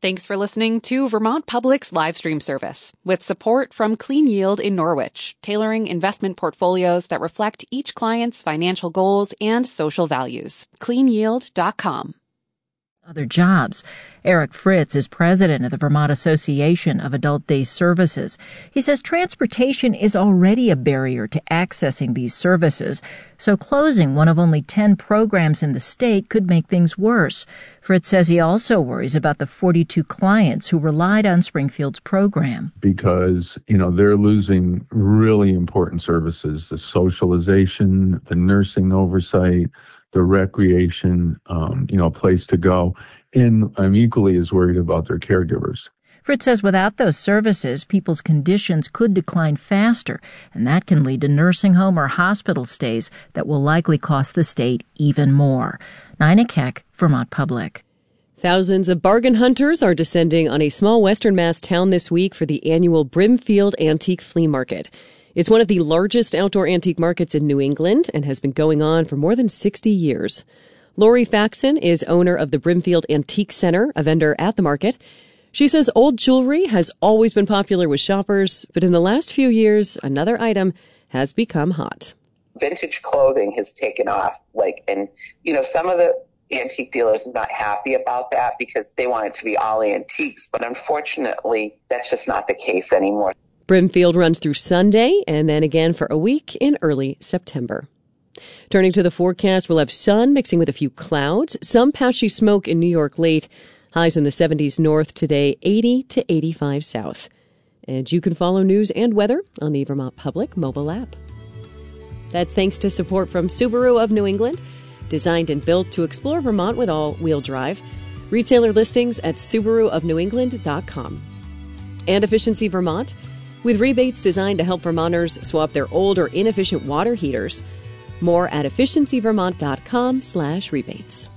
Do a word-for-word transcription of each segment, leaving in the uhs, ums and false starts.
Thanks for listening to Vermont Public's live stream service with support from Clean Yield in Norwich, tailoring investment portfolios that reflect each client's financial goals and social values. clean yield dot com. Other jobs. Eric Fritz is president of the Vermont Association of Adult Day Services. He says transportation is already a barrier to accessing these services, so closing one of only ten programs in the state could make things worse. Fritz says he also worries about the forty-two clients who relied on Springfield's program. Because, you know, they're losing really important services, the socialization, the nursing oversight, the recreation, um, you know, place to go. And I'm equally as worried about their caregivers. Fritz says without those services, people's conditions could decline faster, and that can lead to nursing home or hospital stays that will likely cost the state even more. Nina Keck, Vermont Public. Thousands of bargain hunters are descending on a small western Mass town this week for the annual Brimfield Antique Flea Market. It's one of the largest outdoor antique markets in New England and has been going on for more than sixty years. Lori Faxon is owner of the Brimfield Antique Center, a vendor at the market. She says old jewelry has always been popular with shoppers, but in the last few years, another item has become hot. Vintage clothing has taken off, like, and, you know, some of the antique dealers are not happy about that because they want it to be all antiques, but unfortunately, that's just not the case anymore. Brimfield runs through Sunday and then again for a week in early September. Turning to the forecast, we'll have sun mixing with a few clouds, some patchy smoke in New York late. Highs in the seventies north today, eighty to eighty-five south. And you can follow news and weather on the Vermont Public mobile app. That's thanks to support from Subaru of New England, designed and built to explore Vermont with all-wheel drive. Retailer listings at subaru of new england dot com. And Efficiency Vermont, with rebates designed to help Vermonters swap their old or inefficient water heaters. More at efficiency vermont dot com slash rebates.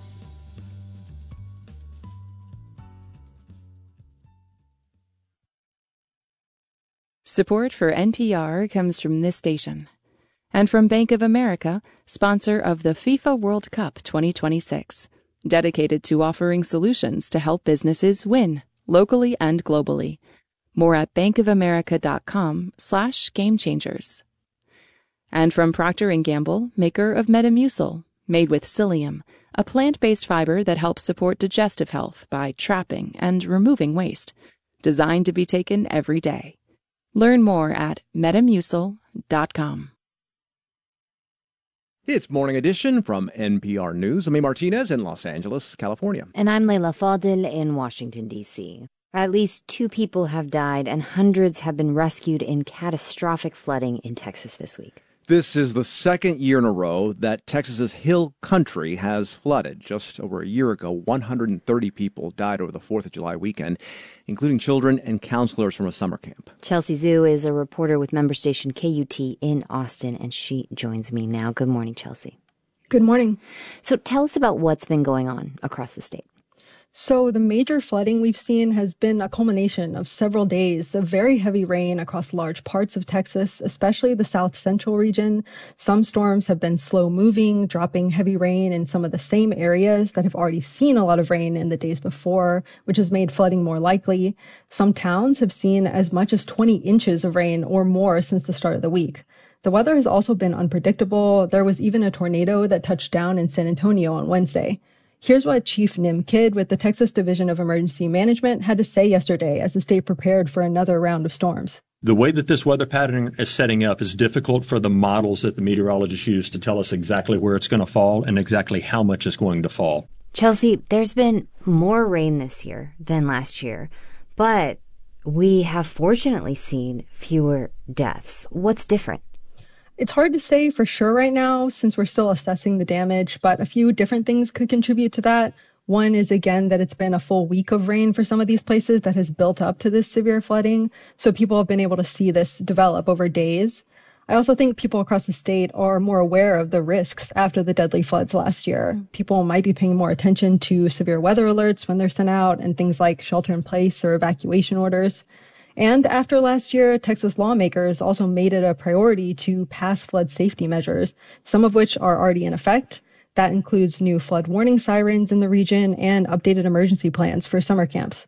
Support for N P R comes from this station and from Bank of America, sponsor of the FIFA World Cup twenty twenty-six, dedicated to offering solutions to help businesses win locally and globally. More at bankofamerica.com slash game changers. And from Procter and Gamble, maker of Metamucil, made with psyllium, a plant-based fiber that helps support digestive health by trapping and removing waste, designed to be taken every day. Learn more at metamucil dot com. It's Morning Edition from N P R News. I'm A. Martinez in Los Angeles, California. And I'm Leila Fadel in Washington, D C At least two people have died and hundreds have been rescued in catastrophic flooding in Texas this week. This is the second year in a row that Texas's Hill Country has flooded. Just over a year ago, one hundred thirty people died over the fourth of July weekend, including children and counselors from a summer camp. Chelsea Zhu is a reporter with member station K U T in Austin, and she joins me now. Good morning, Chelsea. Good morning. So tell us about what's been going on across the state. So the major flooding we've seen has been a culmination of several days of very heavy rain across large parts of Texas, especially the south central region. Some storms have been slow moving, dropping heavy rain in some of the same areas that have already seen a lot of rain in the days before, which has made flooding more likely. Some towns have seen as much as twenty inches of rain or more since the start of the week. The weather has also been unpredictable. There was even a tornado that touched down in San Antonio on Wednesday. Here's what Chief Nim Kidd with the Texas Division of Emergency Management had to say yesterday as the state prepared for another round of storms. The way that this weather pattern is setting up is difficult for the models that the meteorologists use to tell us exactly where it's going to fall and exactly how much it's going to fall. Chelsea, there's been more rain this year than last year, but we have fortunately seen fewer deaths. What's different? It's hard to say for sure right now since we're still assessing the damage, but a few different things could contribute to that. One is, again, that it's been a full week of rain for some of these places that has built up to this severe flooding, so people have been able to see this develop over days. I also think people across the state are more aware of the risks after the deadly floods last year. People might be paying more attention to severe weather alerts when they're sent out and things like shelter in place or evacuation orders. And after last year, Texas lawmakers also made it a priority to pass flood safety measures, some of which are already in effect. That includes new flood warning sirens in the region and updated emergency plans for summer camps.